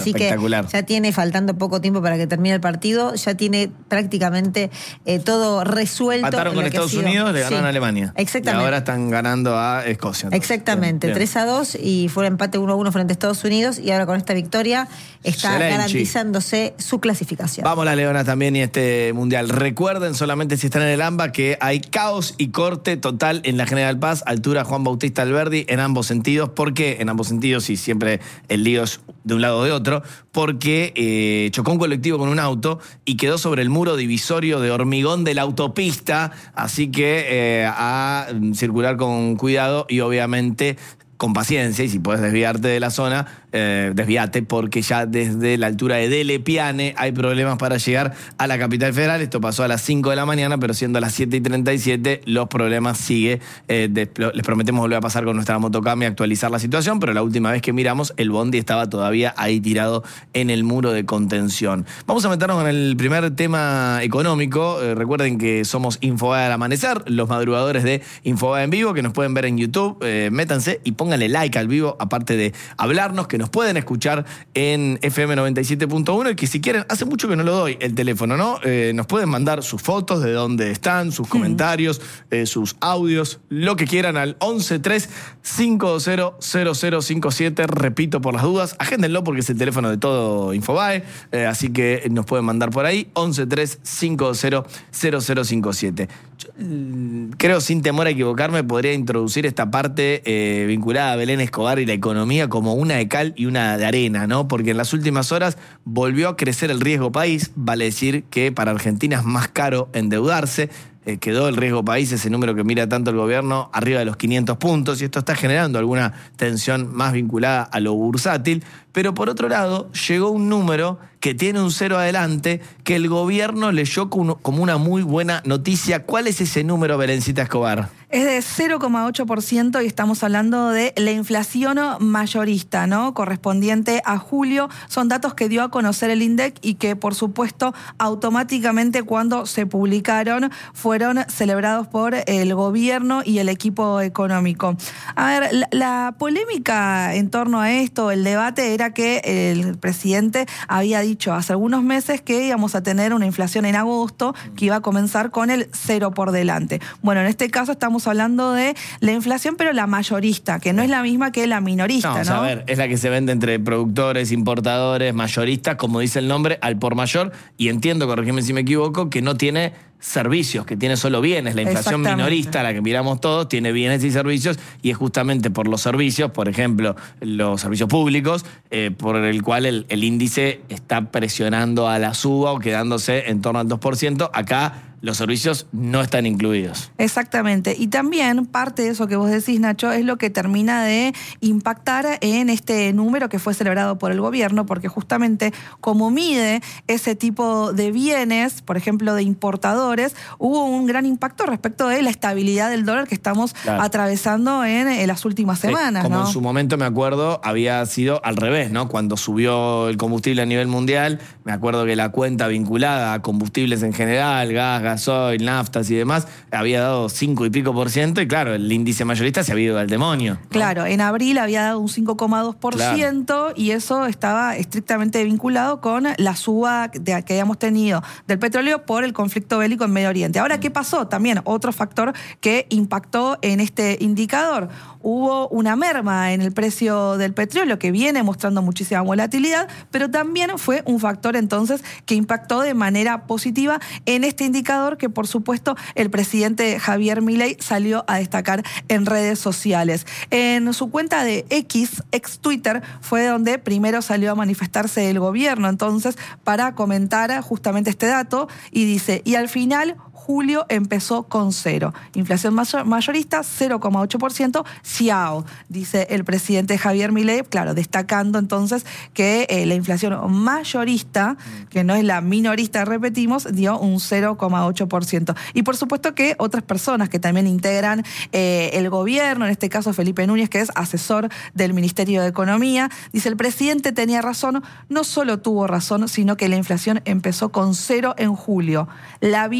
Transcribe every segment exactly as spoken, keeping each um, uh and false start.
Así que ya tiene, faltando poco tiempo para que termine el partido, ya tiene prácticamente eh, todo resuelto. Mataron con Estados Unidos, le ganaron sí. a Alemania. Exactamente. Y ahora están ganando a Escocia. Entonces. Exactamente, bien, bien. tres a dos y fue el empate uno a uno frente a Estados Unidos y ahora con esta victoria está Serenchi. garantizándose su clasificación. Vamos las Leonas también y este Mundial. Recuerden solamente si están en el AMBA que hay caos y corte total en la General Paz, altura Juan Bautista Alberdi, en ambos sentidos. ¿Por qué? En ambos sentidos y siempre el lío es de un lado o de otro, porque eh, chocó un colectivo con un auto y quedó sobre el muro divisorio de hormigón de la autopista, así que eh, a circular con cuidado y obviamente con paciencia, y si puedes desviarte de la zona, eh, desvíate, porque ya desde la altura de Dele Piane hay problemas para llegar a la capital federal. Esto pasó a las cinco de la mañana, pero siendo a las siete y treinta y siete, los problemas siguen. Eh, les prometemos volver a pasar con nuestra motocam y actualizar la situación, pero la última vez que miramos, el bondi estaba todavía ahí tirado en el muro de contención. Vamos a meternos con el primer tema económico. Eh, recuerden que somos Infobae al amanecer, los madrugadores de Infobae en vivo, que nos pueden ver en YouTube. Eh, métanse y pongan Pónganle like al vivo, aparte de hablarnos, que nos pueden escuchar en F M noventa y siete punto uno y que si quieren, hace mucho que no lo doy el teléfono, ¿no? Eh, nos pueden mandar sus fotos de dónde están, sus comentarios, eh, sus audios, lo que quieran al once tres cinco cero cero cero cinco siete. Repito por las dudas, agéndenlo porque es el teléfono de todo Infobae, eh, así que nos pueden mandar por ahí, once tres cinco cero cero cero cinco siete. Yo, creo, sin temor a equivocarme, podría introducir esta parte eh, vinculada a Belén Escobar y la economía como una de cal y una de arena, ¿no? Porque en las últimas horas volvió a crecer el riesgo país, vale decir que para Argentina es más caro endeudarse. Eh, quedó el riesgo país, ese número que mira tanto el gobierno, arriba de los quinientos puntos, y esto está generando alguna tensión más vinculada a lo bursátil. Pero por otro lado, llegó un número que tiene un cero adelante, que el gobierno leyó como una muy buena noticia. ¿Cuál es ese número, Belencita Escobar? Es de cero coma ocho por ciento y estamos hablando de la inflación mayorista, ¿no? Correspondiente a julio. Son datos que dio a conocer el INDEC y que, por supuesto, automáticamente cuando se publicaron fueron celebrados por el gobierno y el equipo económico. A ver, la, la polémica en torno a esto, el debate, era que el presidente había dicho hace algunos meses que íbamos a tener una inflación en agosto que iba a comenzar con el cero por delante. Bueno, en este caso estamos hablando de la inflación, pero la mayorista, que no es la misma que la minorista, ¿no? No, o sea, a ver, es la que se vende entre productores, importadores, mayoristas, como dice el nombre, al por mayor, y entiendo, corregime si me equivoco, que no tiene servicios, que tiene solo bienes. La inflación minorista, la que miramos todos, tiene bienes y servicios, y es justamente por los servicios, por ejemplo, los servicios públicos, eh, por el cual el, el índice está presionando a la suba o quedándose en torno al dos por ciento. Acá los servicios no están incluidos. Exactamente. Y también parte de eso que vos decís, Nacho, es lo que termina de impactar en este número que fue celebrado por el gobierno, porque justamente como mide ese tipo de bienes, por ejemplo, de importadores, hubo un gran impacto respecto de la estabilidad del dólar que estamos claro. atravesando en, en las últimas semanas. Sí, como ¿no? en su momento, me acuerdo, había sido al revés, ¿no? Cuando subió el combustible a nivel mundial, me acuerdo que la cuenta vinculada a combustibles en general, gas, gasoil, naftas y demás, había dado cinco y pico por ciento, y claro, el índice mayorista se había ido al demonio, ¿no? Claro, en abril había dado un cinco coma dos por ciento, claro. y eso estaba estrictamente vinculado con la suba de, que habíamos tenido del petróleo por el conflicto bélico en Medio Oriente. Ahora, ¿qué pasó? También otro factor que impactó en este indicador. Hubo una merma en el precio del petróleo que viene mostrando muchísima volatilidad, pero también fue un factor entonces que impactó de manera positiva en este indicador que, por supuesto, el presidente Javier Milei salió a destacar en redes sociales. En su cuenta de X, ex Twitter, fue donde primero salió a manifestarse el gobierno, entonces, para comentar justamente este dato, y dice, y al final julio empezó con cero. Inflación mayorista, cero coma ocho por ciento, ciao, dice el presidente Javier Milei, claro, destacando entonces que eh, la inflación mayorista, que no es la minorista, repetimos, dio un cero coma ocho por ciento. Y por supuesto que otras personas que también integran eh, el gobierno, en este caso Felipe Núñez, que es asesor del Ministerio de Economía, dice, el presidente tenía razón, no solo tuvo razón, sino que la inflación empezó con cero en julio. La vio un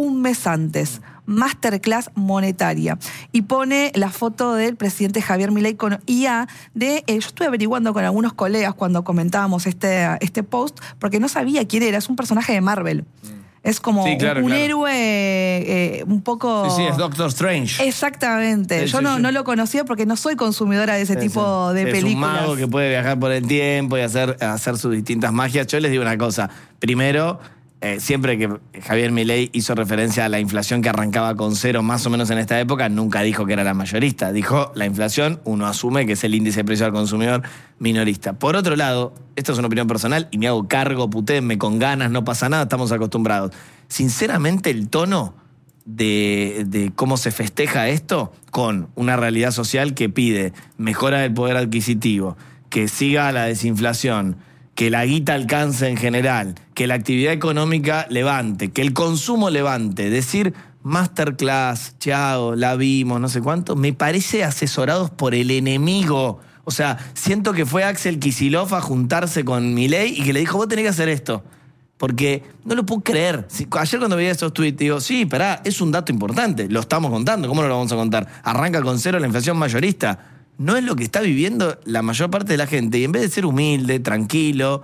un mes antes. Masterclass monetaria. Y pone la foto del presidente Javier Milei con I A de... Eh, yo estuve averiguando con algunos colegas cuando comentábamos este, este post, porque no sabía quién era, es un personaje de Marvel. Es como sí, claro, un, un claro. héroe eh, un poco... Sí, sí, es Doctor Strange. Exactamente. Sí, Yo sí, no, sí. no lo conocía porque no soy consumidora de ese sí, tipo sí. de es películas. Es un mago que puede viajar por el tiempo y hacer, hacer sus distintas magias. Yo les digo una cosa. Primero... Eh, siempre que Javier Milei hizo referencia a la inflación que arrancaba con cero más o menos en esta época, nunca dijo que era la mayorista. Dijo la inflación, uno asume que es el índice de precio al consumidor minorista. Por otro lado, esto es una opinión personal y me hago cargo, putéenme con ganas, no pasa nada, estamos acostumbrados. Sinceramente, el tono de, de cómo se festeja esto con una realidad social que pide mejora del poder adquisitivo, que siga la desinflación, que la guita alcance en general, que la actividad económica levante, que el consumo levante, decir masterclass, chao, la vimos, no sé cuánto, me parece asesorados por el enemigo. O sea, siento que fue Axel Kicillof a juntarse con Milei y que le dijo, vos tenés que hacer esto. Porque no lo puedo creer. Ayer cuando veía esos tweets, digo, sí, pará, es un dato importante, lo estamos contando, ¿cómo no lo vamos a contar? Arranca con cero la inflación mayorista. No es lo que está viviendo la mayor parte de la gente. Y en vez de ser humilde, tranquilo,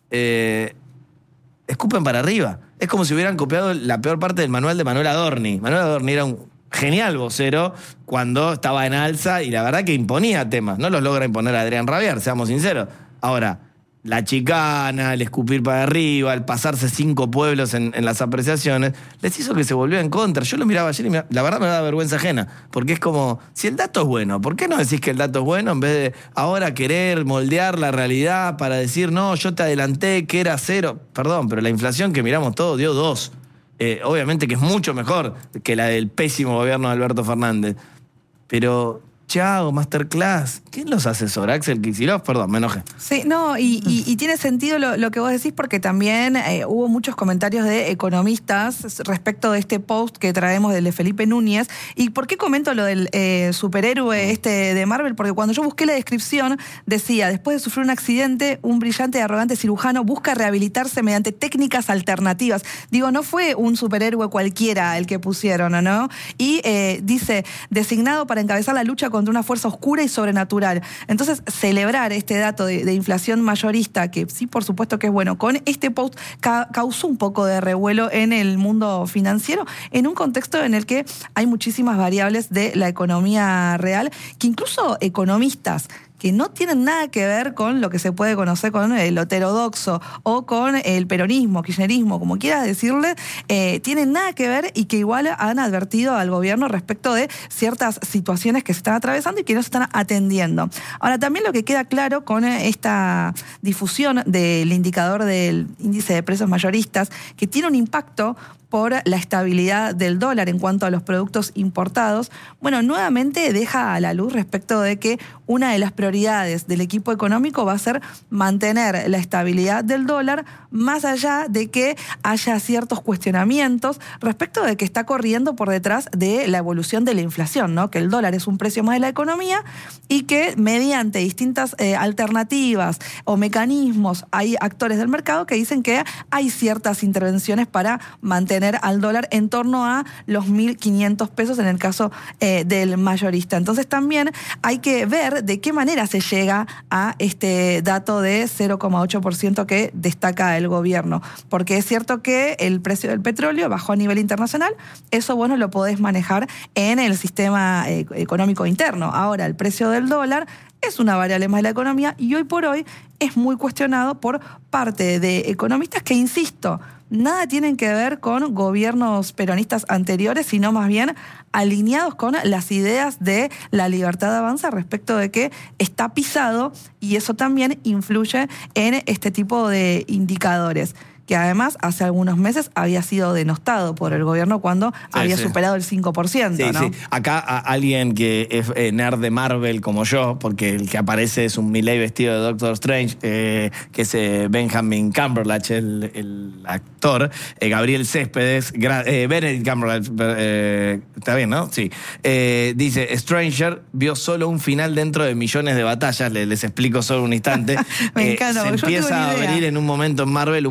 eh, escupen para arriba. Es como si hubieran copiado la peor parte del manual de Manuel Adorni. Manuel Adorni era un genial vocero cuando estaba en alza y la verdad que imponía temas. No los logra imponer a Adrián Rabiar, seamos sinceros. Ahora, la chicana, el escupir para arriba, el pasarse cinco pueblos en, en las apreciaciones, les hizo que se volvió en contra. Yo lo miraba ayer y me, la verdad me da vergüenza ajena, porque es como, si el dato es bueno, ¿por qué no decís que el dato es bueno en vez de ahora querer moldear la realidad para decir, no, yo te adelanté que era cero? Perdón, pero la inflación que miramos todos dio dos. Eh, obviamente que es mucho mejor que la del pésimo gobierno de Alberto Fernández. Pero... Chao, masterclass. ¿Quién los asesora? Axel Kicillof, perdón, me enojé. Sí, no, y, y, y tiene sentido lo, lo que vos decís porque también eh, hubo muchos comentarios de economistas respecto de este post que traemos del de Felipe Núñez. ¿Y por qué comento lo del eh, superhéroe este de Marvel? Porque cuando yo busqué la descripción decía, después de sufrir un accidente, un brillante y arrogante cirujano busca rehabilitarse mediante técnicas alternativas. Digo, no fue un superhéroe cualquiera el que pusieron, ¿no? Y eh, dice, designado para encabezar la lucha contra contra una fuerza oscura y sobrenatural. Entonces, celebrar este dato de, de inflación mayorista, que sí, por supuesto que es bueno, con este post ca causó un poco de revuelo en el mundo financiero, en un contexto en el que hay muchísimas variables de la economía real, que incluso economistas que no tienen nada que ver con lo que se puede conocer con el heterodoxo o con el peronismo, kirchnerismo, como quieras decirle, eh, tienen nada que ver y que igual han advertido al gobierno respecto de ciertas situaciones que se están atravesando y que no se están atendiendo. Ahora, también lo que queda claro con esta difusión del indicador del índice de precios mayoristas, que tiene un impacto por la estabilidad del dólar en cuanto a los productos importados, bueno, nuevamente deja a la luz respecto de que una de las prioridades del equipo económico va a ser mantener la estabilidad del dólar, más allá de que haya ciertos cuestionamientos respecto de que está corriendo por detrás de la evolución de la inflación, ¿no? Que el dólar es un precio más de la economía y que mediante distintas eh, alternativas o mecanismos hay actores del mercado que dicen que hay ciertas intervenciones para mantener al dólar en torno a los mil quinientos pesos en el caso eh, del mayorista. Entonces también hay que ver de qué manera se llega a este dato de cero coma ocho por ciento que destaca el gobierno. Porque es cierto que el precio del petróleo bajó a nivel internacional, eso vos no lo podés manejar en el sistema eh, económico interno. Ahora, el precio del dólar es una variable más de la economía y hoy por hoy es muy cuestionado por parte de economistas que, insisto, nada tienen que ver con gobiernos peronistas anteriores, sino más bien alineados con las ideas de la Libertad Avanza respecto de que está pisado y eso también influye en este tipo de indicadores, que además hace algunos meses había sido denostado por el gobierno cuando sí, había sí. superado el cinco por ciento. Sí, ¿no? Sí. Acá a alguien que es eh, nerd de Marvel como yo, porque el que aparece es un Milei vestido de Doctor Strange, eh, que es eh, Benjamin Cumberbatch, el, el actor, eh, Gabriel Céspedes, eh, Benedict Cumberbatch, eh, está bien, ¿no? Sí. Eh, dice, Stranger vio solo un final dentro de millones de batallas, les, les explico solo un instante. Me eh, encanta. Se empieza a abrir en un momento en Marvel un multiverso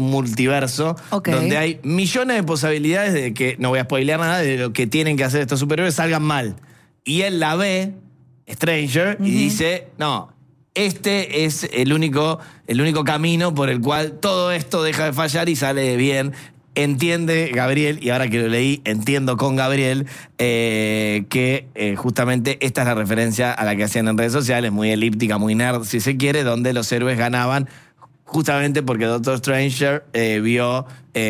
multiverso, okay. donde hay millones de posibilidades de que, no voy a spoilear nada, de lo que tienen que hacer estos superhéroes salgan mal. Y él la ve, Stranger, uh-huh. y dice, no, este es el único, el único camino por el cual todo esto deja de fallar y sale bien. Entiende Gabriel, y ahora que lo leí, entiendo con Gabriel, eh, que eh, justamente esta es la referencia a la que hacían en redes sociales, muy elíptica, muy nerd, si se quiere, donde los héroes ganaban justamente porque Doctor Stranger eh, vio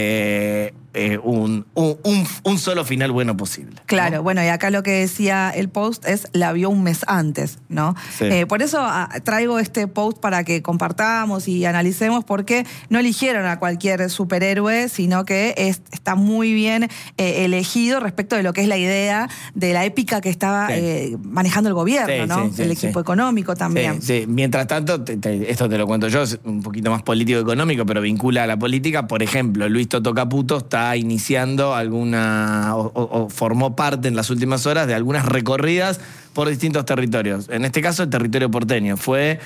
eh, eh, un, un, un, un solo final bueno posible. Claro, ¿no? Bueno, y acá lo que decía el post es la vio un mes antes, ¿no? Sí. Eh, por eso a, traigo este post para que compartamos y analicemos, porque no eligieron a cualquier superhéroe, sino que es, está muy bien eh, elegido respecto de lo que es la idea de la épica que estaba sí. eh, manejando el gobierno, sí, ¿no? Sí, sí, el equipo sí. económico también. Sí, sí. Mientras tanto, te, te, esto te lo cuento yo, es un poquito más político-económico, pero vincula a la política. Por ejemplo, Luis Toto Caputo está iniciando alguna, o, o, o formó parte en las últimas horas de algunas recorridas por distintos territorios. En este caso, el territorio porteño. Fue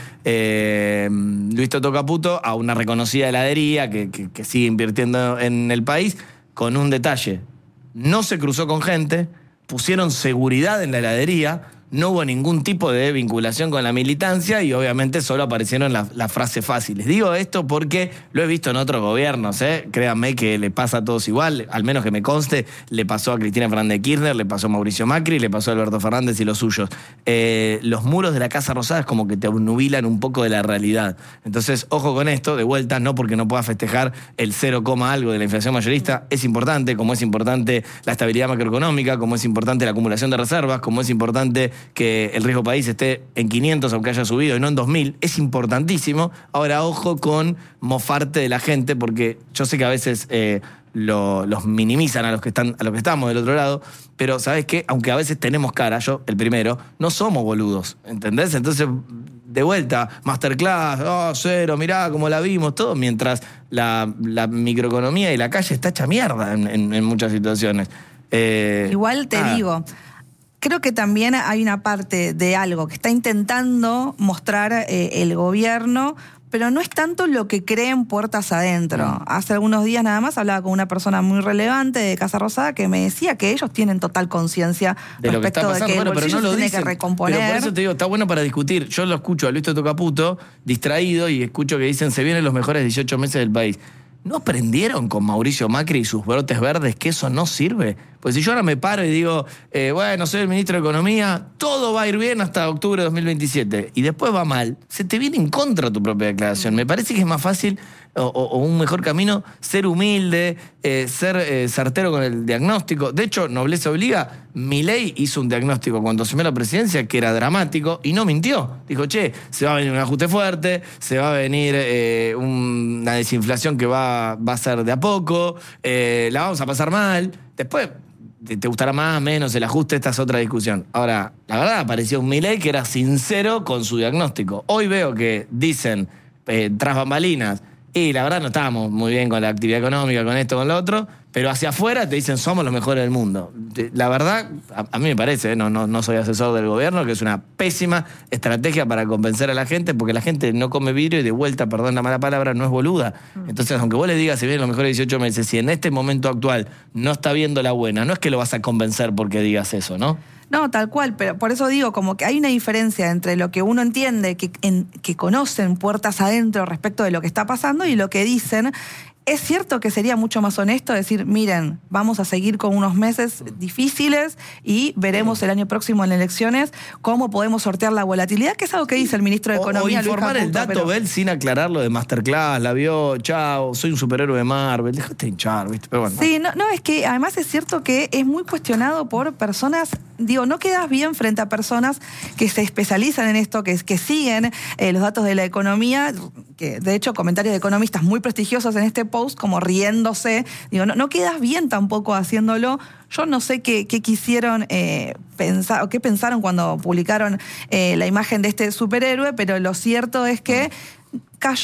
eh, Luis Toto Caputo a una reconocida heladería que, que, que sigue invirtiendo en el país, con un detalle. No se cruzó con gente, pusieron seguridad en la heladería, no hubo ningún tipo de vinculación con la militancia y obviamente solo aparecieron las, las frases fáciles. Digo esto porque lo he visto en otros gobiernos, ¿eh? Créanme que le pasa a todos igual, al menos que me conste, le pasó a Cristina Fernández de Kirchner, le pasó a Mauricio Macri, le pasó a Alberto Fernández y los suyos. Eh, los muros de la Casa Rosada es como que te obnubilan un poco de la realidad. Entonces, ojo con esto, de vuelta, no porque no pueda festejar el cero, algo de la inflación mayorista, es importante, como es importante la estabilidad macroeconómica, como es importante la acumulación de reservas, como es importante que el riesgo país esté en quinientos aunque haya subido y no en dos mil, es importantísimo. Ahora, ojo con mofarte de la gente, porque yo sé que a veces eh, lo, los minimizan a los que están, a los que estamos del otro lado, pero ¿sabes qué? Aunque a veces tenemos cara, yo el primero, no somos boludos, ¿entendés? Entonces, de vuelta, masterclass, oh, cero, mirá cómo la vimos, todo, mientras la, la microeconomía y la calle está hecha mierda en, en, en muchas situaciones. Eh, Igual te ah, digo... Creo que también hay una parte de algo que está intentando mostrar eh, el gobierno, pero no es tanto lo que creen puertas adentro. Mm. Hace algunos días nada más hablaba con una persona muy relevante de Casa Rosada que me decía que ellos tienen total conciencia de respecto lo que está pasando. de que bueno, el pero no bolsillo lo se tiene dicen. que recomponer. Pero por eso te digo, está bueno para discutir. Yo lo escucho a Luis Toto Caputo distraído y escucho que dicen se vienen los mejores dieciocho meses del país. ¿No aprendieron con Mauricio Macri y sus brotes verdes que eso no sirve? Pues si yo ahora me paro y digo, eh, bueno, soy el ministro de Economía, todo va a ir bien hasta octubre de dos mil veintisiete, y después va mal, se te viene en contra tu propia declaración. Me parece que es más fácil, o, o un mejor camino, ser humilde, eh, ser eh, certero con el diagnóstico. De hecho, nobleza obliga, Milei hizo un diagnóstico cuando asumió la presidencia que era dramático y no mintió. Dijo, che, se va a venir un ajuste fuerte, se va a venir eh, un, una desinflación que va, va a ser de a poco, eh, la vamos a pasar mal. Después... te gustará más, menos, el ajuste, esta es otra discusión. Ahora, la verdad, apareció un Milei que era sincero con su diagnóstico. Hoy veo que dicen, eh, tras bambalinas, y la verdad no estábamos muy bien con la actividad económica, con esto, con lo otro, pero hacia afuera te dicen, somos los mejores del mundo. La verdad, a, a mí me parece, ¿eh? no, no, no soy asesor del gobierno, que es una pésima estrategia para convencer a la gente, porque la gente no come vidrio y de vuelta, perdón la mala palabra, no es boluda. Entonces, aunque vos le digas, se vienen los mejores dieciocho meses, si en este momento actual no está viendo la buena, no es que lo vas a convencer porque digas eso, ¿no? No, tal cual, pero por eso digo, como que hay una diferencia entre lo que uno entiende, que, en, que conocen puertas adentro respecto de lo que está pasando y lo que dicen. Es cierto que sería mucho más honesto decir, miren, vamos a seguir con unos meses difíciles y veremos el año próximo en elecciones cómo podemos sortear la volatilidad, que es algo que dice el ministro de Economía. O, o informar Luis el dato, pero... Bel, sin aclararlo de Masterclass, la vio, chao, soy un superhéroe de Marvel, déjate hinchar, ¿viste? Pero bueno. Sí, no, no, es que además es cierto que es muy cuestionado por personas, digo, no quedas bien frente a personas que se especializan en esto, que, que siguen eh, los datos de la economía, que de hecho comentarios de economistas muy prestigiosos en este post, como riéndose, digo, no, no quedas bien tampoco haciéndolo. Yo no sé qué, qué quisieron eh, pensar, o qué pensaron cuando publicaron eh, la imagen de este superhéroe, pero lo cierto es que cayó,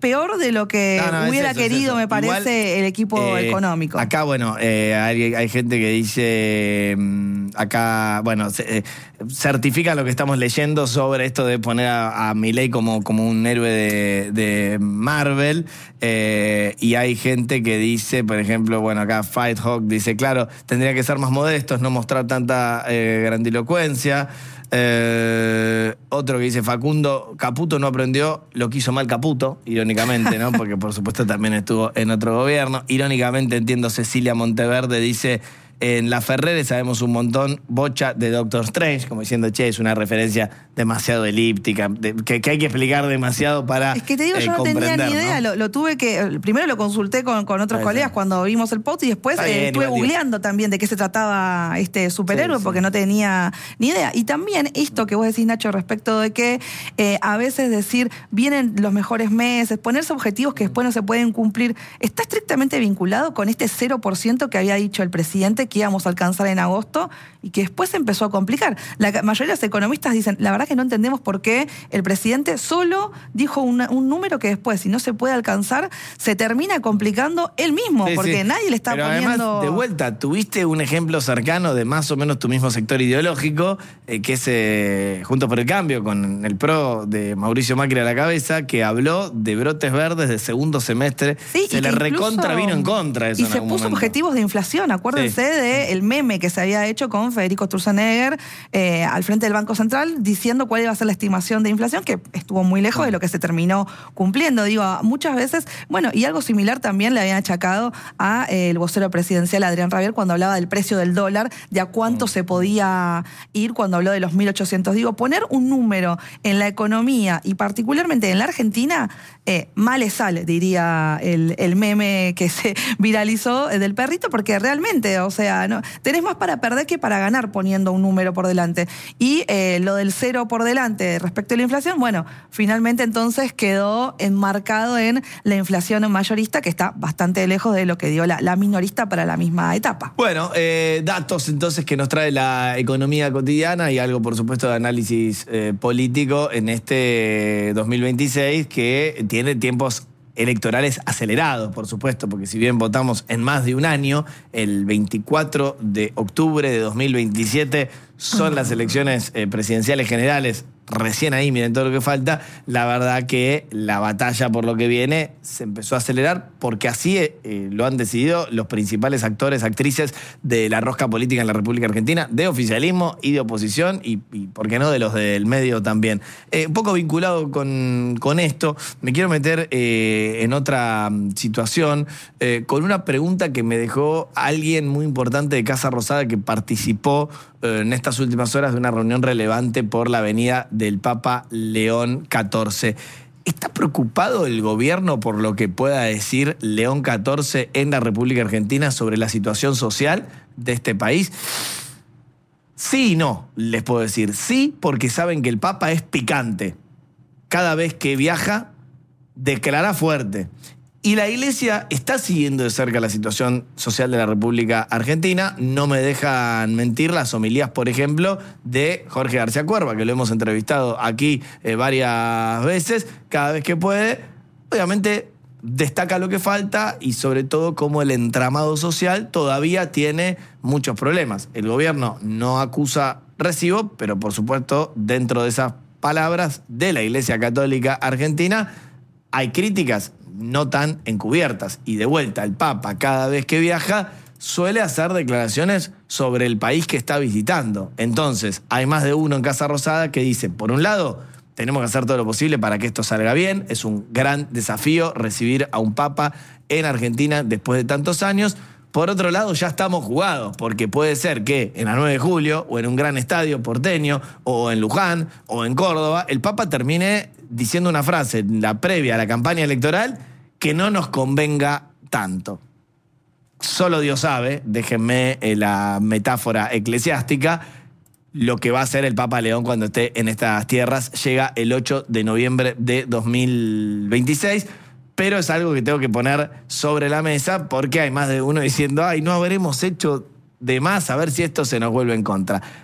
peor de lo que no, no, hubiera es eso, querido, es me parece, igual, el equipo eh, económico. Acá, bueno, eh, hay, hay gente que dice, acá, bueno, eh, certifica lo que estamos leyendo sobre esto de poner a, a Milei como, como un héroe de, de Marvel, eh, y hay gente que dice, por ejemplo, bueno, acá Fight Hawk dice, claro, tendría que ser más modestos, no mostrar tanta eh, grandilocuencia. Eh, otro que dice, Facundo, Caputo no aprendió lo que hizo mal Caputo, irónicamente, ¿no? Porque por supuesto también estuvo en otro gobierno. Irónicamente, entiendo, Cecilia Monteverde dice, en La Ferrere sabemos un montón, bocha de Doctor Strange, como diciendo, che, es una referencia demasiado elíptica, de, que, que hay que explicar demasiado para Es que te digo, eh, yo no tenía ni idea, ¿no? lo, lo tuve que, primero lo consulté con, con otros sí, colegas sí. cuando vimos el post y después eh, estuve googleando también de qué se trataba este superhéroe, sí, sí. porque no tenía ni idea. Y también esto que vos decís, Nacho, respecto de que eh, a veces decir, vienen los mejores meses, ponerse objetivos que después no se pueden cumplir, está estrictamente vinculado con este cero por ciento que había dicho el presidente que íbamos a alcanzar en agosto y que después se empezó a complicar. La mayoría de los economistas dicen, la verdad que no entendemos por qué el presidente solo dijo una, un número que después, si no se puede alcanzar, se termina complicando él mismo, sí, porque sí. nadie le está Pero poniendo... Además, de vuelta, tuviste un ejemplo cercano de más o menos tu mismo sector ideológico, eh, que es eh, Juntos por el Cambio, con el PRO de Mauricio Macri a la cabeza, que habló de brotes verdes de segundo semestre. Sí, se le recontra vino en contra eso. Y se puso momento. objetivos de inflación, acuérdense sí. de el meme que se había hecho con Federico Sturzenegger eh, al frente del Banco Central diciendo cuál iba a ser la estimación de inflación, que estuvo muy lejos de lo que se terminó cumpliendo. Digo, muchas veces, bueno, y algo similar también le habían achacado a eh, el vocero presidencial Adrián Rabier cuando hablaba del precio del dólar, de a cuánto mm. se podía ir cuando habló de los mil ochocientos. Digo, poner un número en la economía y particularmente en la Argentina, eh, mal le sale, diría el, el meme que se viralizó eh, del perrito, porque realmente, o sea, no, tenés más para perder que para ganar poniendo un número por delante. Y eh, lo del cero por delante respecto a la inflación, bueno, finalmente entonces quedó enmarcado en la inflación mayorista, que está bastante lejos de lo que dio la, la minorista para la misma etapa. Bueno, eh, datos entonces que nos trae la economía cotidiana y algo, por supuesto, de análisis eh, político en este dos mil veintiséis que tiene tiempos electorales acelerados, por supuesto, porque si bien votamos en más de un año, el veinticuatro de octubre de dos mil veintisiete son las elecciones eh, presidenciales generales, recién ahí, miren todo lo que falta, la verdad que la batalla por lo que viene se empezó a acelerar porque así eh, lo han decidido los principales actores, actrices de la rosca política en la República Argentina, de oficialismo y de oposición y, y ¿por qué no?, de los del medio también. Eh, un poco vinculado con, con esto, me quiero meter eh, en otra situación eh, con una pregunta que me dejó alguien muy importante de Casa Rosada que participó eh, en estas últimas horas de una reunión relevante por la avenida del Papa León catorce. ¿Está preocupado el gobierno por lo que pueda decir León catorce en la República Argentina sobre la situación social de este país? Sí y no, les puedo decir. Sí, porque saben que el Papa es picante. Cada vez que viaja, declara fuerte. Y la Iglesia está siguiendo de cerca la situación social de la República Argentina. No me dejan mentir las homilías, por ejemplo, de Jorge García Cuerva, que lo hemos entrevistado aquí eh, varias veces, cada vez que puede. Obviamente destaca lo que falta y sobre todo cómo el entramado social todavía tiene muchos problemas. El gobierno no acusa recibo, pero por supuesto dentro de esas palabras de la Iglesia Católica Argentina hay críticas no tan encubiertas. Y de vuelta, el Papa cada vez que viaja suele hacer declaraciones sobre el país que está visitando. Entonces, hay más de uno en Casa Rosada que dice, por un lado, tenemos que hacer todo lo posible para que esto salga bien. Es un gran desafío recibir a un Papa en Argentina después de tantos años. Por otro lado, ya estamos jugados, porque puede ser que en la nueve de julio, o en un gran estadio porteño, o en Luján, o en Córdoba, el Papa termine diciendo una frase en la previa a la campaña electoral que no nos convenga tanto. Solo Dios sabe, déjenme la metáfora eclesiástica, lo que va a hacer el Papa León cuando esté en estas tierras. Llega el ocho de noviembre de dos mil veintiséis, pero es algo que tengo que poner sobre la mesa porque hay más de uno diciendo, ay, no habremos hecho de más, a ver si esto se nos vuelve en contra.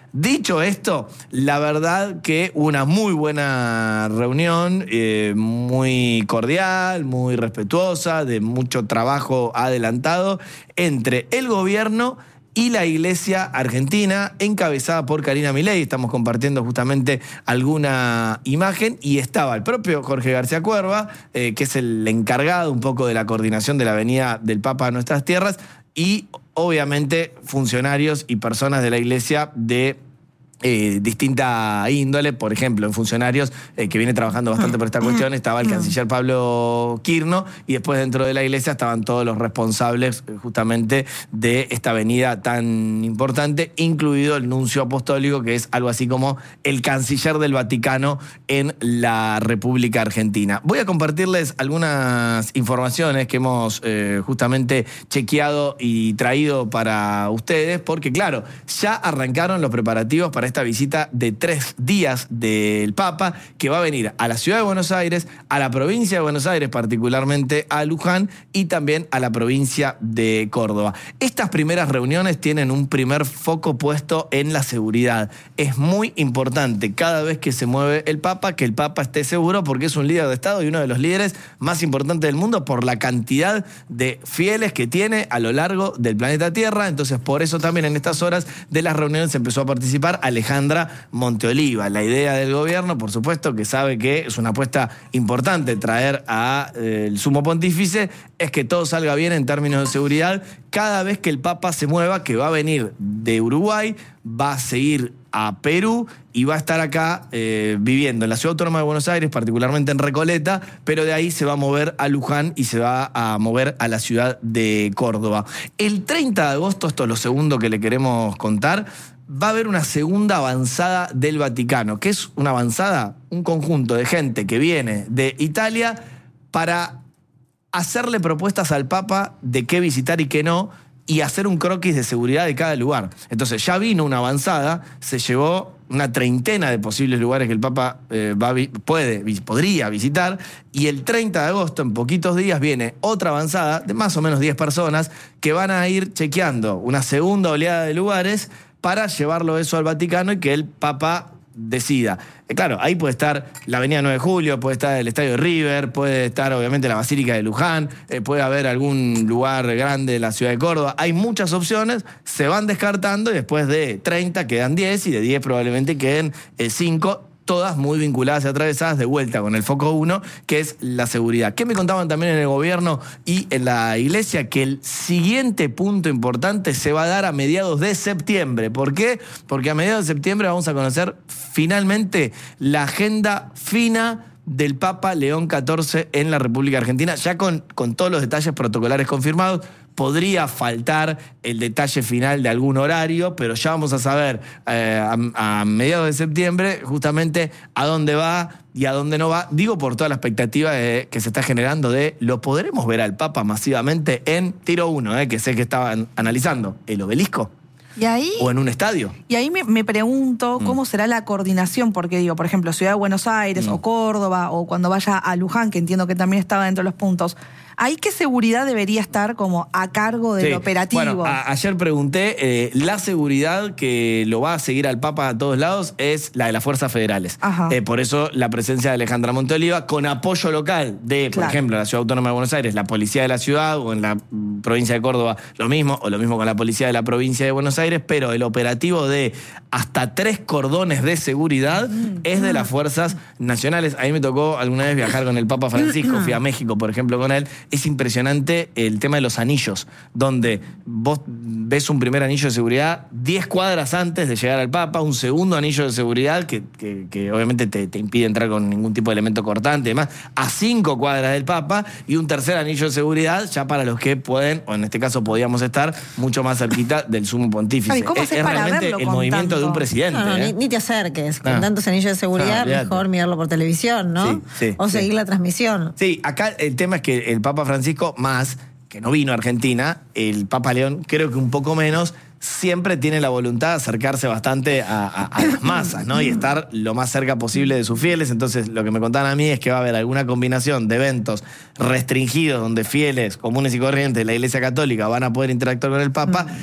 Dicho esto, la verdad que una muy buena reunión, eh, muy cordial, muy respetuosa, de mucho trabajo adelantado entre el gobierno y la Iglesia Argentina, encabezada por Karina Milei. Estamos compartiendo justamente alguna imagen y estaba el propio Jorge García Cuerva, eh, que es el encargado un poco de la coordinación de la venida del Papa a nuestras tierras, y obviamente funcionarios y personas de la Iglesia de Eh, distinta índole. Por ejemplo, en funcionarios eh, que viene trabajando bastante por esta cuestión estaba el canciller Pablo Quirno, y después dentro de la Iglesia estaban todos los responsables eh, justamente de esta venida tan importante, incluido el nuncio apostólico, que es algo así como el canciller del Vaticano en la República Argentina. Voy a compartirles algunas informaciones que hemos eh, justamente chequeado y traído para ustedes, porque claro, ya arrancaron los preparativos para esta visita de tres días del Papa, que va a venir a la ciudad de Buenos Aires, a la provincia de Buenos Aires, particularmente a Luján, y también a la provincia de Córdoba. Estas primeras reuniones tienen un primer foco puesto en la seguridad. Es muy importante cada vez que se mueve el Papa, que el Papa esté seguro, porque es un líder de Estado y uno de los líderes más importantes del mundo por la cantidad de fieles que tiene a lo largo del planeta Tierra. Entonces, por eso también en estas horas de las reuniones empezó a participar Alejandra Monteoliva. La idea del gobierno, por supuesto, que sabe que es una apuesta importante traer al eh, sumo pontífice, es que todo salga bien en términos de seguridad cada vez que el Papa se mueva, que va a venir de Uruguay, va a seguir a Perú y va a estar acá eh, viviendo en la Ciudad Autónoma de Buenos Aires, particularmente en Recoleta, pero de ahí se va a mover a Luján y se va a mover a la ciudad de Córdoba. El treinta de agosto, esto es lo segundo que le queremos contar, va a haber una segunda avanzada del Vaticano. ¿Qué es una avanzada? Un conjunto de gente que viene de Italia para hacerle propuestas al Papa de qué visitar y qué no, y hacer un croquis de seguridad de cada lugar. Entonces ya vino una avanzada, se llevó una treintena de posibles lugares que el Papa eh, va, puede, podría visitar, y el treinta de agosto, en poquitos días, viene otra avanzada de más o menos diez personas que van a ir chequeando una segunda oleada de lugares para llevarlo eso al Vaticano y que el Papa decida. Eh, claro, ahí puede estar la avenida nueve de julio, puede estar el estadio de River, puede estar obviamente la Basílica de Luján, eh, puede haber algún lugar grande de la ciudad de Córdoba. Hay muchas opciones, se van descartando y después de treinta quedan diez y de diez probablemente queden eh, cinco. Todas muy vinculadas y atravesadas de vuelta con el foco uno, que es la seguridad. ¿Qué me contaban también en el gobierno y en la Iglesia? Que el siguiente punto importante se va a dar a mediados de septiembre. ¿Por qué? Porque a mediados de septiembre vamos a conocer finalmente la agenda fina del Papa León catorce en la República Argentina, ya con, con todos los detalles protocolares confirmados. Podría faltar el detalle final de algún horario, pero ya vamos a saber eh, a, a mediados de septiembre justamente a dónde va y a dónde no va. Digo por toda la expectativa de, que se está generando de lo podremos ver al Papa masivamente en tiro uno, eh, que sé que estaban analizando, el Obelisco. Y ahí, o en un estadio. Y ahí me, me pregunto cómo mm. será la coordinación, porque digo, por ejemplo, Ciudad de Buenos Aires mm. o Córdoba, o cuando vaya a Luján, que entiendo que también estaba dentro de los puntos, ¿ahí qué seguridad debería estar como a cargo del sí. operativo? Bueno, a, ayer pregunté, eh, la seguridad que lo va a seguir al Papa a todos lados es la de las fuerzas federales. Eh, por eso la presencia de Alejandra Monteoliva, con apoyo local de, por claro. ejemplo, la Ciudad Autónoma de Buenos Aires, la policía de la ciudad, o en la provincia de Córdoba lo mismo, o lo mismo con la policía de la provincia de Buenos Aires, pero el operativo de hasta tres cordones de seguridad mm. es de las fuerzas nacionales. A mí me tocó alguna vez viajar con el Papa Francisco, fui a México, por ejemplo, con él. Es impresionante el tema de los anillos, donde vos ves un primer anillo de seguridad diez cuadras antes de llegar al Papa, un segundo anillo de seguridad que, que, que obviamente te, te impide entrar con ningún tipo de elemento cortante y demás, a cinco cuadras del Papa, y un tercer anillo de seguridad ya para los que pueden, o en este caso podíamos estar, mucho más cerquita del sumo pontífice. Ay, ¿cómo es es realmente el movimiento tanto? de un presidente. No, no, ¿eh? ni, ni te acerques. Con ah. tantos anillos de seguridad, ah, mejor mirarlo por televisión, ¿no? Sí, sí, o seguir sí. la transmisión. Sí, acá el tema es que el Papa Francisco, más que no vino a Argentina, el Papa León, creo que un poco menos, siempre tiene la voluntad de acercarse bastante a, a, a las masas, ¿no? Y estar lo más cerca posible de sus fieles. Entonces, lo que me contaban a mí es que va a haber alguna combinación de eventos restringidos donde fieles, comunes y corrientes de la Iglesia Católica van a poder interactuar con el Papa.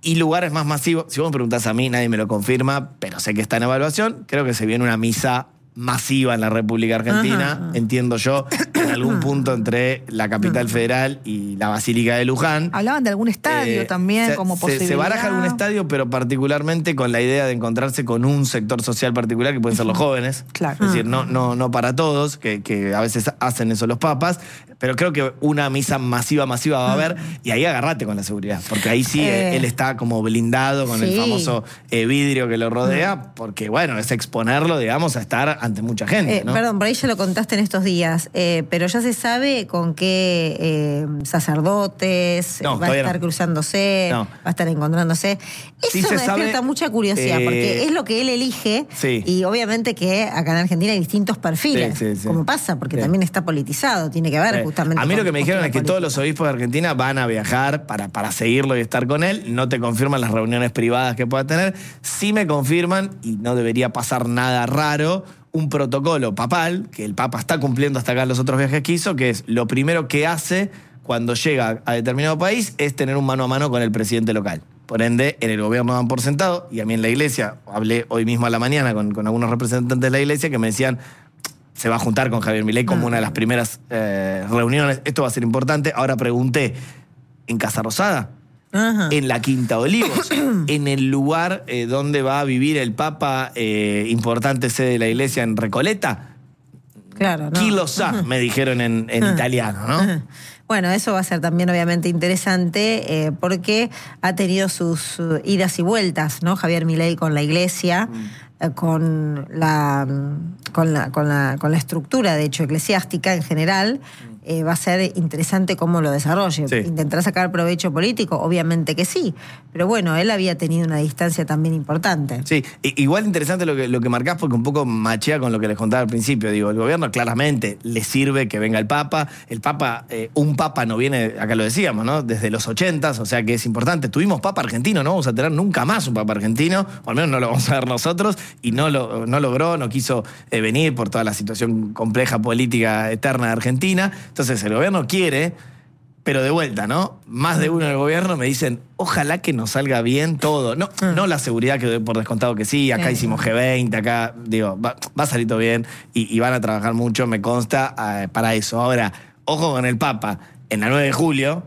y lugares más masivos. Si vos me preguntás a mí, nadie me lo confirma, pero sé que está en evaluación. Creo que se viene una misa masiva en la República Argentina, ajá, entiendo yo, en algún punto entre la capital federal y la Basílica de Luján. Hablaban de algún estadio eh, también, se, como se, posibilidad. Se baraja algún estadio, pero particularmente con la idea de encontrarse con un sector social particular, que pueden ser los jóvenes. Claro. Es decir, no, no, no para todos, que, que a veces hacen eso los papas, pero creo que una misa masiva, masiva va a haber, y ahí agárrate con la seguridad, porque ahí sí eh, él está como blindado con sí. el famoso eh, vidrio que lo rodea, porque bueno, es exponerlo, digamos, a estar ante mucha gente. Eh, ¿no? Perdón, por ahí ya lo contaste en estos días, eh, pero ya se sabe con qué eh, sacerdotes no, va a estar no. cruzándose, no. va a estar encontrándose. Eso sí me despierta sabe, mucha curiosidad, eh, porque es lo que él elige, sí. y obviamente que acá en Argentina hay distintos perfiles, sí, sí, sí. como pasa, porque sí. también está politizado, tiene que ver sí. justamente. A mí con, lo que me dijeron es que política. Todos los obispos de Argentina van a viajar para, para seguirlo y estar con él. No te confirman las reuniones privadas que pueda tener. Sí me confirman, y no debería pasar nada raro, un protocolo papal, que el Papa está cumpliendo hasta acá los otros viajes que hizo, que es lo primero que hace cuando llega a determinado país es tener un mano a mano con el presidente local. Por ende, en el gobierno dan por sentado, y a mí en la iglesia, hablé hoy mismo a la mañana con, con algunos representantes de la iglesia que me decían, se va a juntar con Javier Milei como una de las primeras eh, reuniones, esto va a ser importante. Ahora pregunté, ¿en Casa Rosada? Ajá. En la Quinta Olivos, en el lugar eh, donde va a vivir el Papa, eh, importante sede de la iglesia en Recoleta. Claro, ¿no? Chi lo sa, me dijeron en, en italiano, ¿no? Bueno, eso va a ser también obviamente interesante eh, porque ha tenido sus uh, idas y vueltas, ¿no? Javier Milei con la iglesia, mm. eh, con, la, con, la, con, la, con la estructura, de hecho, eclesiástica en general. Mm. Eh, va a ser interesante cómo lo desarrolle. Sí. ¿Intentará sacar provecho político? Obviamente que sí. Pero bueno, él había tenido una distancia también importante. Sí, igual interesante lo que, lo que marcás, porque un poco machea con lo que les contaba al principio. Digo, el gobierno claramente le sirve que venga el Papa. El Papa, eh, un Papa no viene, acá lo decíamos, ¿no? Desde los ochentas, o sea que es importante. Tuvimos Papa argentino, no vamos a tener nunca más un Papa argentino, o al menos no lo vamos a ver nosotros, y no, lo, no logró, no quiso eh, venir por toda la situación compleja política eterna de Argentina. Entonces el gobierno quiere, pero de vuelta, ¿no? Más de uno del gobierno me dicen, ojalá que nos salga bien todo. No, uh. no la seguridad que doy por descontado que sí, acá sí. hicimos G veinte, acá, digo, va, va a salir todo bien y, y van a trabajar mucho, me consta, eh, para eso. Ahora, ojo con el Papa, en la nueve de julio,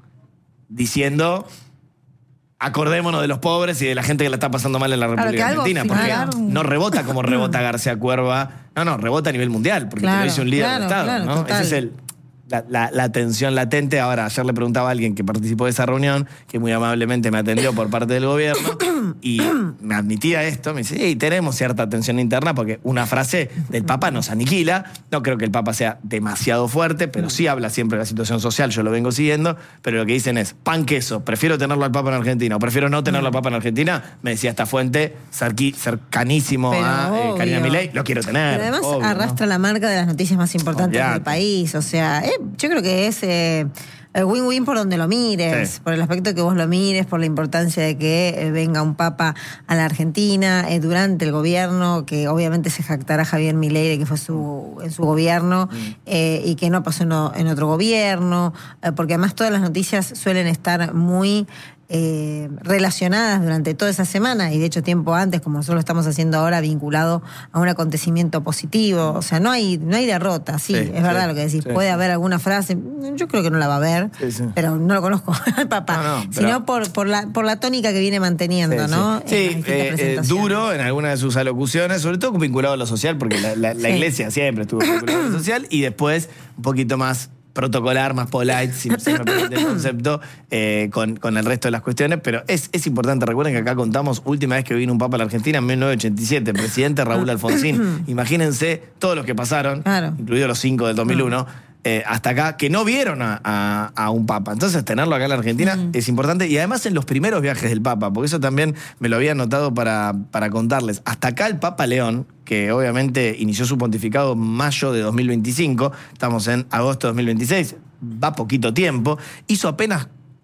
diciendo, acordémonos de los pobres y de la gente que la está pasando mal en la República claro, Argentina, porque claro. no rebota como rebota García Cuerva, no, no, rebota a nivel mundial, porque claro, te lo dice un líder claro, del Estado, claro, ¿no? Total. Ese es el... La, la, la tensión latente. Ahora, ayer le preguntaba a alguien que participó de esa reunión, que muy amablemente me atendió por parte del gobierno, y me admitía esto, me dice, sí, tenemos cierta tensión interna, porque una frase del Papa nos aniquila. No creo que el Papa sea demasiado fuerte, pero sí habla siempre de la situación social, yo lo vengo siguiendo, pero lo que dicen es, pan queso, prefiero tenerlo al Papa en Argentina, o prefiero no tenerlo al Papa en Argentina, me decía esta fuente, cerqui, cercanísimo pero a eh, Karina Milei, lo quiero tener. Pero además obvio, arrastra ¿no? la marca de las noticias más importantes Obviate. del país, o sea... Eh, yo creo que es eh, win-win por donde lo mires, sí. por el aspecto que vos lo mires, por la importancia de que eh, venga un Papa a la Argentina eh, durante el gobierno, que obviamente se jactará Javier Milei de que fue su, en su gobierno mm. eh, y que no pasó en, en otro gobierno, eh, porque además todas las noticias suelen estar muy... Eh, relacionadas durante toda esa semana y de hecho tiempo antes, como nosotros lo estamos haciendo ahora, vinculado a un acontecimiento positivo. O sea, no hay, no hay derrota, sí, sí es verdad sí, lo que decís. Sí, puede sí. haber alguna frase, yo creo que no la va a haber, sí, sí. pero no lo conozco al Papa, no, no, pero... sino por, por, la, por la tónica que viene manteniendo, sí, ¿no? Sí, sí eh, eh, duro en algunas de sus alocuciones, sobre todo vinculado a lo social, porque la, la, la sí. iglesia siempre estuvo vinculada a lo social, y después un poquito más protocolar, más polite, si se me permite el concepto, eh, con, con el resto de las cuestiones, pero es, es importante, recuerden que acá contamos, última vez que vino un Papa a la Argentina, en mil novecientos ochenta y siete, presidente Raúl Alfonsín. Imagínense todos los que pasaron, claro. incluidos los cinco del dos mil uno, eh, hasta acá, que no vieron a, a, a un Papa. Entonces, tenerlo acá en la Argentina mm. es importante, y además en los primeros viajes del Papa, porque eso también me lo había anotado para, para contarles. Hasta acá el Papa León, que obviamente inició su pontificado en mayo de dos mil veinticinco, estamos en agosto de dos mil veintiséis, va poquito tiempo, hizo apenas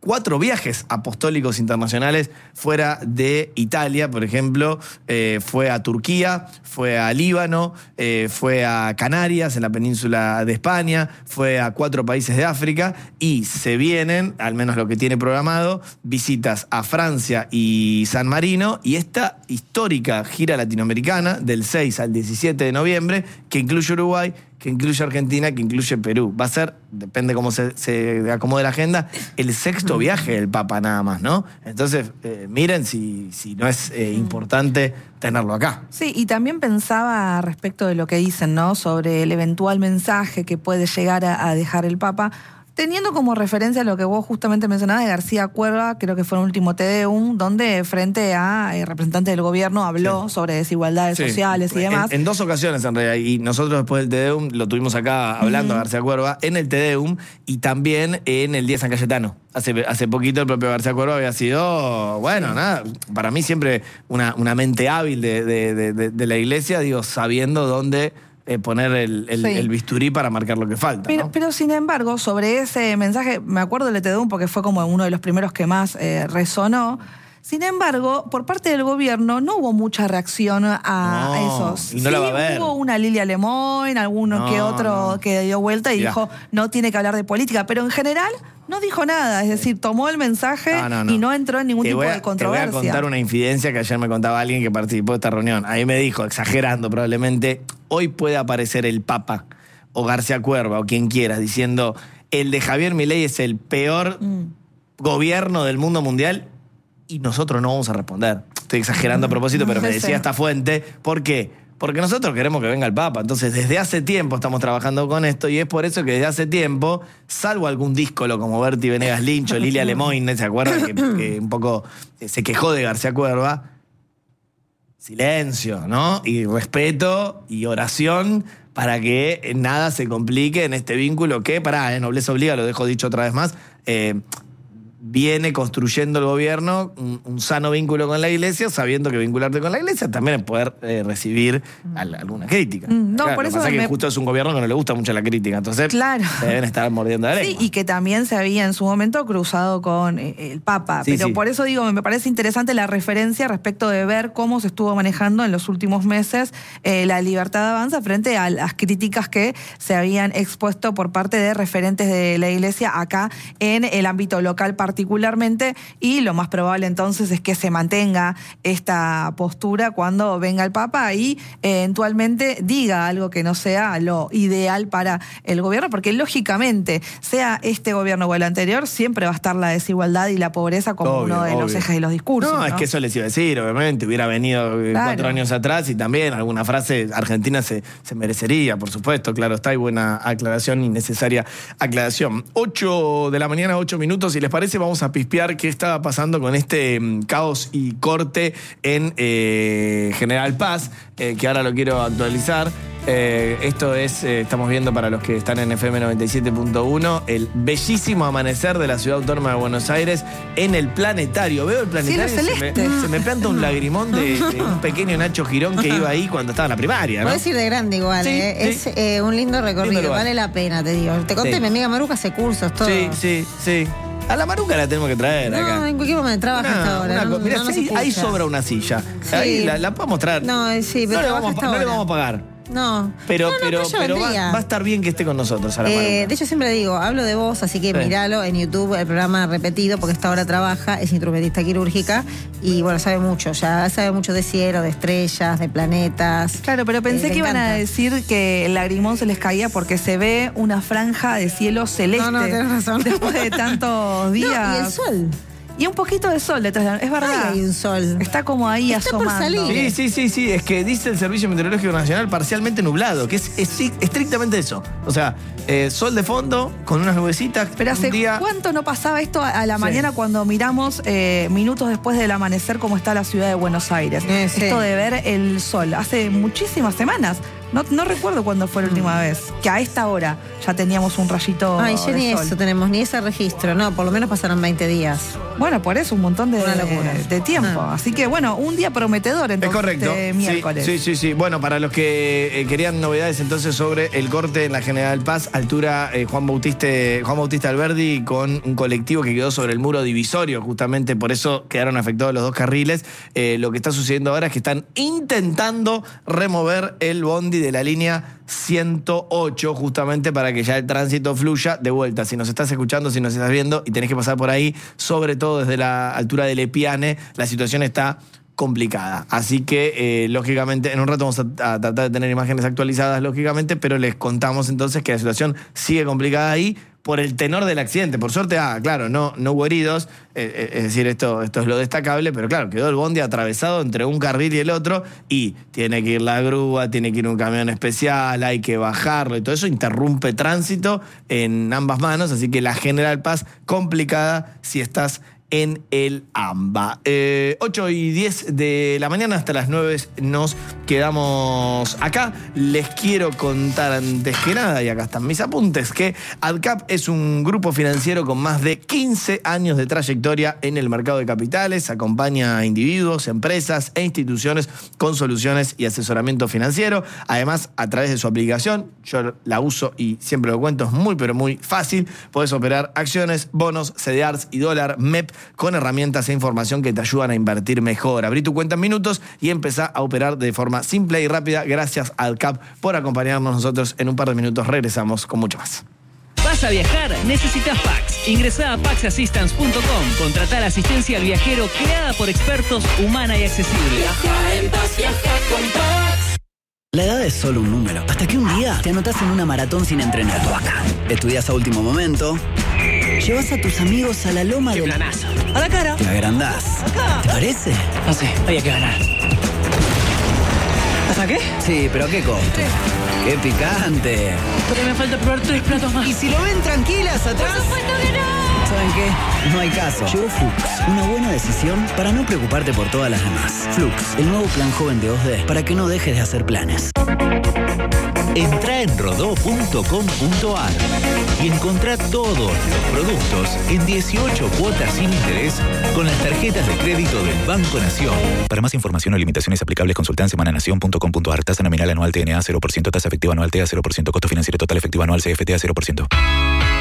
cuatro viajes apostólicos internacionales fuera de Italia, por ejemplo, eh, fue a Turquía, fue a Líbano, eh, fue a Canarias, en la península de España, fue a cuatro países de África y se vienen, al menos lo que tiene programado, visitas a Francia y San Marino y esta histórica gira latinoamericana del seis al diecisiete de noviembre que incluye Uruguay, que incluye Argentina, que incluye Perú. Va a ser, depende cómo se, se acomode la agenda, el sexto viaje del Papa nada más, ¿no? Entonces, eh, miren si, si no es eh, importante tenerlo acá. Sí, y también pensaba respecto de lo que dicen, ¿no? Sobre el eventual mensaje que puede llegar a, a dejar el Papa. Teniendo como referencia lo que vos justamente mencionabas de García Cuerva, creo que fue el último Te Deum, donde frente a eh, representantes del gobierno habló sí. sobre desigualdades sí. sociales y demás. En, en dos ocasiones en realidad, y nosotros después del Te Deum lo tuvimos acá hablando uh-huh. a García Cuerva, en el Te Deum y también en el Día de San Cayetano. Hace, hace poquito el propio García Cuerva había sido, bueno, sí. nada, para mí siempre una, una mente hábil de, de, de, de, de la iglesia, digo, sabiendo dónde... Eh, poner el, el, sí. el bisturí para marcar lo que falta. Pero, ¿no? pero sin embargo, sobre ese mensaje, me acuerdo del Te Deum porque fue como uno de los primeros que más eh, resonó. Sin embargo, por parte del gobierno no hubo mucha reacción a, no, a esos. Y no sí, la va a ver. Hubo una Lilia Lemoyne, alguno no, que otro no. que dio vuelta y Mirá. dijo no tiene que hablar de política, pero en general no dijo nada, es decir, tomó el mensaje no, no, no. y no entró en ningún te tipo a, de controversia. Te voy a contar una infidencia que ayer me contaba alguien que participó de esta reunión. Ahí me dijo, exagerando probablemente, hoy puede aparecer el Papa o García Cuerva o quien quieras diciendo el de Javier Milei es el peor mm. gobierno del mundo mundial y nosotros no vamos a responder. Estoy exagerando a propósito, pero me decía esta fuente. ¿Por qué? Porque nosotros queremos que venga el Papa. Entonces, desde hace tiempo estamos trabajando con esto y es por eso que desde hace tiempo, salvo algún díscolo como Berti Venegas Lynch o Lilia Lemoyne, ¿se acuerdan? Que, que un poco se quejó de García Cuerva. Silencio, ¿no? Y respeto y oración para que nada se complique en este vínculo que, pará, eh, nobleza obliga, lo dejo dicho otra vez más, eh, viene construyendo el gobierno un, un sano vínculo con la iglesia, sabiendo que vincularte con la iglesia también es poder eh, recibir al, alguna crítica. No, claro, por lo eso que pasa me... es que justo es un gobierno que no le gusta mucho la crítica, entonces claro. se deben estar mordiendo la lengua. Sí, y que también se había en su momento cruzado con el Papa. Sí, pero sí. por eso digo, me parece interesante la referencia respecto de ver cómo se estuvo manejando en los últimos meses eh, la libertad de avanza frente a las críticas que se habían expuesto por parte de referentes de la iglesia acá en el ámbito local particularmente. Y lo más probable entonces es que se mantenga esta postura cuando venga el Papa y eh, eventualmente diga algo que no sea lo ideal para el gobierno, porque lógicamente, sea este gobierno o el anterior, siempre va a estar la desigualdad y la pobreza como obvio, uno de obvio. los ejes de los discursos. No, ¿no? es que eso les iba a decir, obviamente, hubiera venido claro. cuatro años atrás y también alguna frase argentina se, se merecería, por supuesto, claro está, y buena aclaración y necesaria aclaración. ocho de la mañana, ocho minutos, si les parece, vamos a pispear qué estaba pasando con este um, caos y corte en eh, General Paz, eh, que ahora lo quiero actualizar. Eh, esto es, eh, estamos viendo para los que están en F M noventa y siete punto uno, el bellísimo amanecer de la Ciudad Autónoma de Buenos Aires en el planetario. Veo el planetario Cielo y se me, se me planta un lagrimón de, de un pequeño Nacho Girón que iba ahí cuando estaba en la primaria, ¿no? Puedes ir de grande igual, sí, ¿eh? sí. Es eh, un lindo recorrido, lindo vale la pena, te digo. Te conté, sí. mi amiga Maruca hace cursos, todo. Sí, sí, sí. A la Maruca la tenemos que traer no, acá. No, en cualquier momento trabaja una, hasta ahora. Una, no, mirá, no, no sí, ahí sobra una silla. Sí. Ahí la, la podemos traer. No, sí, pero no, le vamos, hasta no ahora. le vamos a pagar. No. Pero, no, no, pero, pero, pero va, va a estar bien que esté con nosotros a la eh, De hecho, siempre digo, hablo de vos, así que sí. miralo en YouTube, el programa repetido, porque esta hora trabaja, es instrumentista quirúrgica y bueno, sabe mucho, ya sabe mucho de cielo, de estrellas, de planetas. Claro, pero pensé eh, que iban encanta. a decir que el lagrimón se les caía porque se ve una franja de cielo celeste. No, no, tenés razón. Después de tantos días. No, y el sol. Y un poquito de sol detrás de la... Es verdad. Ay, hay un sol. Está como ahí Está asomando. por salir. Sí, sí, sí, sí. Es que dice el Servicio Meteorológico Nacional parcialmente nublado, que es, es estrictamente eso. O sea, eh, sol de fondo, con unas nubecitas. Pero hace un día... cuánto no pasaba esto a la mañana sí. cuando miramos eh, minutos después del amanecer cómo está la ciudad de Buenos Aires. Eh, sí. Esto de ver el sol. Hace muchísimas semanas No, no recuerdo cuándo fue la última vez. Que a esta hora ya teníamos un rayito Ay, ya de ni sol. eso tenemos, ni ese registro. No, por lo menos pasaron veinte días. Bueno, por eso un montón de, Una locura. de tiempo. Ah. Así que bueno, un día prometedor Es entonces correcto. este miércoles. Sí, sí, sí, sí. Bueno, para los que eh, querían novedades entonces sobre el corte en la General Paz, altura eh, Juan Bautista, Juan Bautista Alberdi, con un colectivo que quedó sobre el muro divisorio, justamente por eso quedaron afectados los dos carriles. Eh, lo que está sucediendo ahora es que están intentando remover el bondi de la línea ciento ocho, justamente para que ya el tránsito fluya de vuelta. Si nos estás escuchando, si nos estás viendo y tenés que pasar por ahí, sobre todo desde la altura del Epiane, la situación está complicada. Así que, eh, lógicamente, en un rato vamos a, a tratar de tener imágenes actualizadas, lógicamente, pero les contamos entonces que la situación sigue complicada ahí por el tenor del accidente. Por suerte, ah, claro, no, no hubo heridos, eh, eh, es decir, esto, esto es lo destacable, pero claro, quedó el bondi atravesado entre un carril y el otro y tiene que ir la grúa, tiene que ir un camión especial, hay que bajarlo y todo eso interrumpe tránsito en ambas manos, así que la General Paz complicada si estás en el AMBA. Eh, ocho y diez de la mañana, hasta las nueve nos quedamos acá. Les quiero contar antes que nada, y acá están mis apuntes, que AdCap es un grupo financiero con más de quince años de trayectoria en el mercado de capitales. Acompaña a individuos, empresas e instituciones con soluciones y asesoramiento financiero. Además, a través de su aplicación, yo la uso y siempre lo cuento, es muy pero muy fácil. Podés operar acciones, bonos, C D Rs y dólar M E P con herramientas e información que te ayudan a invertir mejor. Abrí tu cuenta en minutos y empezá a operar de forma simple y rápida. Gracias a AdCap por acompañarnos. Nosotros en un par de minutos regresamos con mucho más. ¿Vas a viajar? Necesitas Pax. Ingresá a pax assistance punto com. Contratá la asistencia al viajero creada por expertos, humana y accesible. Viaja en paz, viaja con Pax. La edad es solo un número. Hasta que un día te anotás en una maratón sin entrenar. Estudias a último momento. Llevas a tus amigos a la loma del... planazo. A la cara. Te agrandás. ¿Te parece? No sé, había que ganar. ¿Hasta qué? Sí, pero ¿a qué costo? ¡Qué picante! Porque me falta probar tres platos más. Y si lo ven tranquilas atrás... ¿Saben qué? No hay caso. Llegó Flux, una buena decisión para no preocuparte por todas las demás. Flux, el nuevo plan joven de dos D para que no dejes de hacer planes. Entrá en rodó punto com punto ar y encontrá todos los productos en dieciocho cuotas sin interés con las tarjetas de crédito del Banco Nación. Para más información o limitaciones aplicables, consulta en semana nación punto com punto ar. Tasa nominal anual T N A cero por ciento, tasa efectiva anual T A cero por ciento, costo financiero total efectivo anual C F T A cero por ciento.